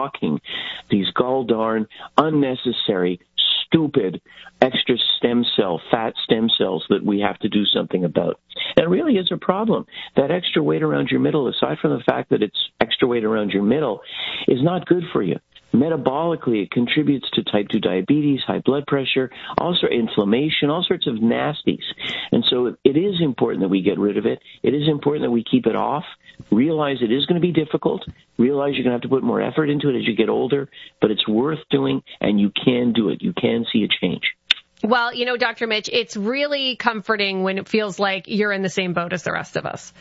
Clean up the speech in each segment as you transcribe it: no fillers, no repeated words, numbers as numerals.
blocking these gall-darn, unnecessary, stupid extra fat stem cells that we have to do something about. And it really is a problem. That extra weight around your middle, aside from the fact that it's extra weight around your middle, is not good for you. Metabolically, it contributes to type 2 diabetes, high blood pressure, also inflammation, all sorts of nasties. And so it is important that we get rid of it. It is important that we keep it off. Realize it is going to be difficult. Realize you're going to have to put more effort into it as you get older, but it's worth doing, and you can do it. You can see a change. Well, Dr. Mitch, it's really comforting when it feels like you're in the same boat as the rest of us.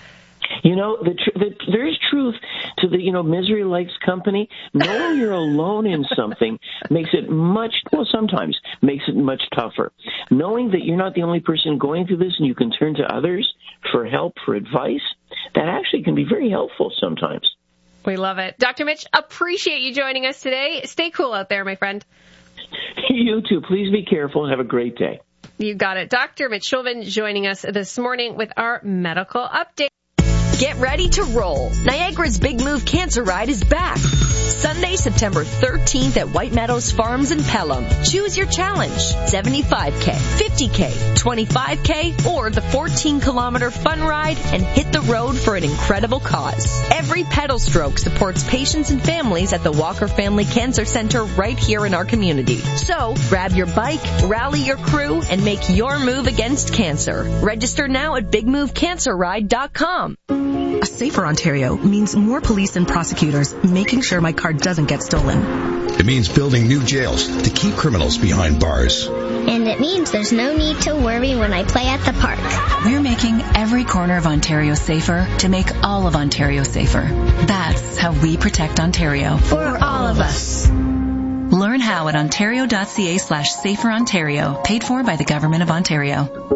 There is truth to the, misery likes company. Knowing you're alone in something makes it sometimes makes it much tougher. Knowing that you're not the only person going through this and you can turn to others for help, for advice, that actually can be very helpful sometimes. We love it. Dr. Mitch, appreciate you joining us today. Stay cool out there, my friend. You too. Please be careful and have a great day. You got it. Dr. Mitch Shulman joining us this morning with our medical update. Get ready to roll. Niagara's Big Move Cancer Ride is back. Sunday, September 13th at White Meadows Farms in Pelham. Choose your challenge. 75K, 50K, 25K, or the 14-kilometer fun ride and hit the road for an incredible cause. Every pedal stroke supports patients and families at the Walker Family Cancer Center right here in our community. So, grab your bike, rally your crew, and make your move against cancer. Register now at bigmovecancerride.com. A safer Ontario means more police and prosecutors making sure my car doesn't get stolen. It means building new jails to keep criminals behind bars. And it means there's no need to worry when I play at the park. We're making every corner of Ontario safer to make all of Ontario safer. That's how we protect Ontario. For all of us. Learn how at ontario.ca/saferontario, paid for by the Government of Ontario.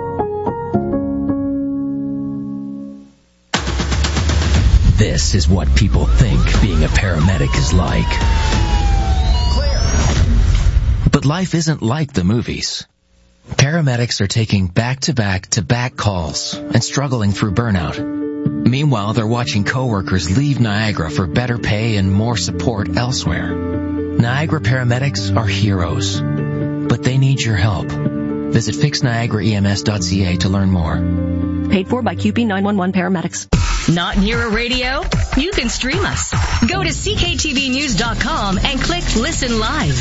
This is what people think being a paramedic is like. But life isn't like the movies. Paramedics are taking back-to-back calls and struggling through burnout. Meanwhile, they're watching coworkers leave Niagara for better pay and more support elsewhere. Niagara paramedics are heroes, but they need your help. Visit fixniagaraems.ca to learn more. Paid for by QP 911 paramedics. Not near a radio? You can stream us. Go to cktvnews.com and click Listen Live.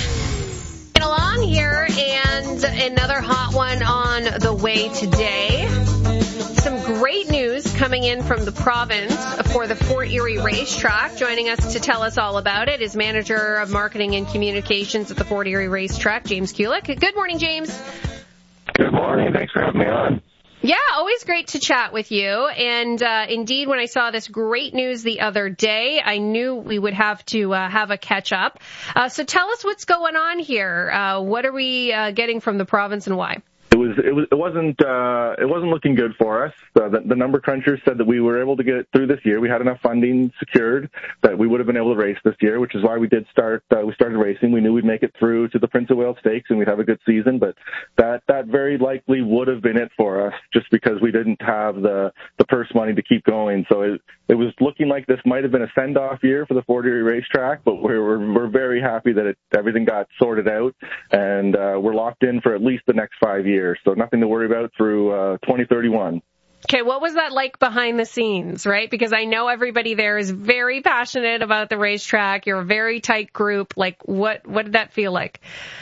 Along here, and another hot one on the way today. Some great news coming in from the province for the Fort Erie Racetrack. Joining us to tell us all about it is Manager of Marketing and Communications at the Fort Erie Racetrack, James Kulik. Good morning, James. Good morning. Thanks for having me on. Yeah, always great to chat with you. And indeed, when I saw this great news the other day, I knew we would have to have a catch up. So tell us what's going on here. What are we getting from the province and why? It wasn't looking good for us. The number crunchers said that we were able to get through this year. We had enough funding secured that we would have been able to race this year, which is why we did start. We started racing. We knew we'd make it through to the Prince of Wales Stakes and we'd have a good season. But that very likely would have been it for us, just because we didn't have the purse money to keep going. So it was looking like this might have been a send-off year for the Fort Erie Racetrack, but we're very happy that everything got sorted out and we're locked in for at least the next 5 years. So nothing to worry about through 2031. Okay, what was that like behind the scenes, right? Because I know everybody there is very passionate about the racetrack. You're a very tight group. Like, what did that feel like?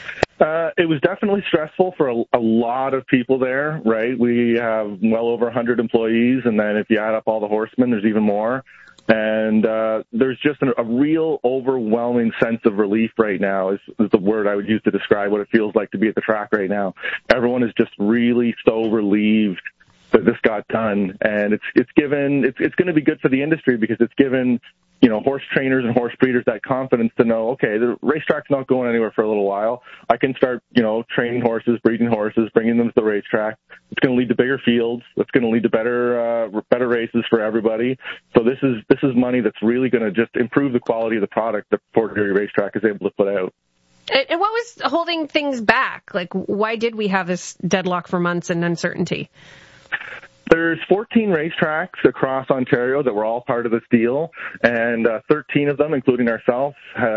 It was definitely stressful for a lot of people there, right? We have well over 100 employees, and then if you add up all the horsemen, there's even more. And there's just a real overwhelming sense of relief right now is the word I would use to describe what it feels like to be at the track right now. Everyone is just really so relieved that this got done, and it's going to be good for the industry because it's given horse trainers and horse breeders that confidence to know, okay, the racetrack's not going anywhere for a little while. I can start, training horses, breeding horses, bringing them to the racetrack. It's going to lead to bigger fields. It's going to lead to better races for everybody. So this is money that's really going to just improve the quality of the product that Fort Erie Racetrack is able to put out. And what was holding things back? Like, why did we have this deadlock for months and uncertainty? There's 14 racetracks across Ontario that were all part of this deal, and 13 of them, including ourselves,